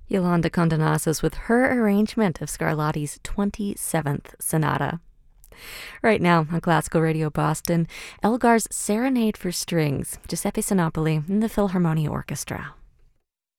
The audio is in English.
Yolanda Condonasos with her arrangement of Scarlatti's 27th Sonata. Right now on Classical Radio Boston, Elgar's Serenade for Strings, Giuseppe Sinopoli and the Philharmonia Orchestra.